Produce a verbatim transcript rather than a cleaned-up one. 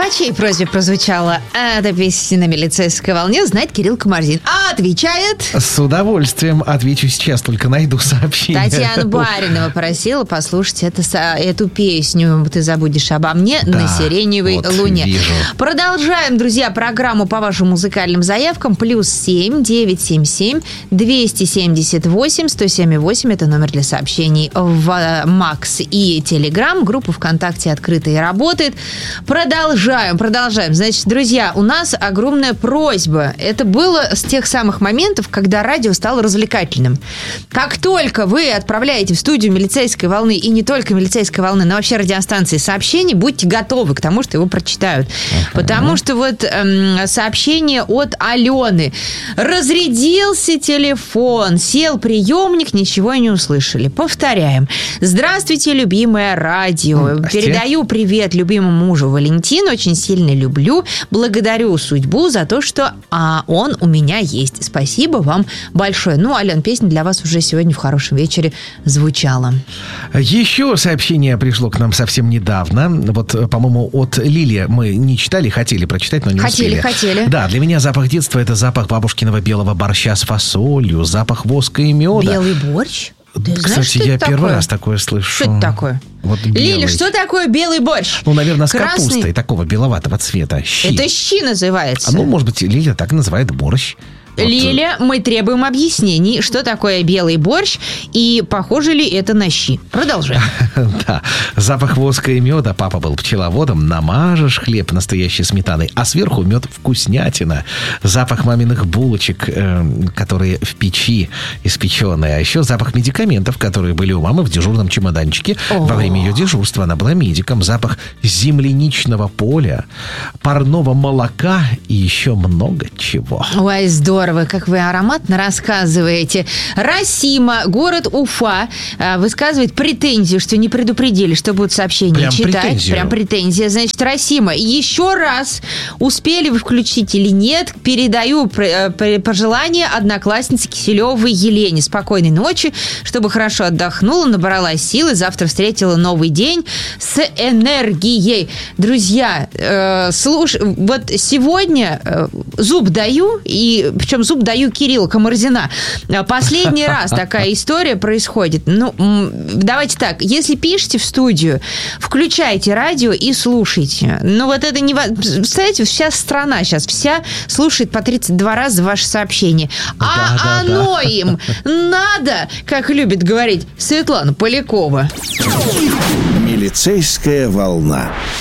По чьей просьбе прозвучала эта песня на милицейской волне, знает Кирилл Комардин. А отвечает... С удовольствием отвечу сейчас, только найду сообщение. Татьяна Баринова просила послушать это, эту песню «Ты забудешь обо мне» да, на сиреневой вот луне. Вижу. Продолжаем, друзья, программу по вашим музыкальным заявкам. Плюс семь девятьсот семьдесят семь двести семьдесят восемь сто семь восемь. Это номер для сообщений в Макс и Телеграм. Группа ВКонтакте открыта и работает. Продолжаем, продолжаем. Значит, друзья, у нас огромная просьба. Это было с тех самых моментов, когда радио стало развлекательным. Как только вы отправляете в студию милицейской волны, и не только милицейской волны, но вообще радиостанции сообщений, будьте готовы к тому, что его прочитают. Uh-huh. Потому что вот эм, сообщение от Алены. Разрядился телефон, сел приемник, ничего не услышали. Повторяем. Здравствуйте, любимое радио. Передаю привет любимому мужу Валентину. Очень сильно люблю. Благодарю судьбу за то, что а, он у меня есть. Спасибо вам большое. Ну, Ален, песня для вас уже сегодня в хорошем вечере звучала. Еще сообщение пришло к нам совсем недавно. Вот, по-моему, от Лили мы не читали, хотели прочитать, но не хотели, успели. Хотели, хотели. Да, для меня запах детства – это запах бабушкиного белого борща с фасолью, запах воска и меда. Белый борщ? Ты Кстати, знаешь, я это первый такое? раз такое слышу. Что это такое? Вот Лили, что такое белый борщ? Ну, наверное, с Красный... капустой такого беловатого цвета. Щи. Это щи называется. А ну, может быть, Лиля так называет борщ. Вот. Лиля, мы требуем объяснений, что такое белый борщ и похоже ли это на щи. Продолжаем. Да. Запах воска и меда. Папа был пчеловодом. Намажешь хлеб настоящей сметаной, а сверху мед вкуснятина. Запах маминых булочек, э, которые в печи испеченные. А еще запах медикаментов, которые были у мамы в дежурном чемоданчике. О-о-о. Во время ее дежурства она была медиком. Запах земляничного поля, парного молока и еще много чего. Ой, здорово. Как вы ароматно рассказываете. Расима, город Уфа, высказывает претензию, что не предупредили, что будут сообщения Прям читать. Претензию. Прям претензия. Значит, Расима, еще раз, успели вы включить или нет, передаю пожелание однокласснице Киселевой Елене. Спокойной ночи, чтобы хорошо отдохнула, набралась силы, завтра встретила новый день с энергией. Друзья, э, слушай, вот сегодня э, зуб даю, и причем зуб даю Кирилла Комардина. Последний раз такая история происходит. Ну, давайте так. Если пишете в студию, включайте радио и слушайте. Ну, вот это не... Представляете, вся страна сейчас, вся слушает по тридцать два раза ваши сообщения. А да, да, оно да. им надо, как любит говорить Светлана Полякова. Милицейская волна.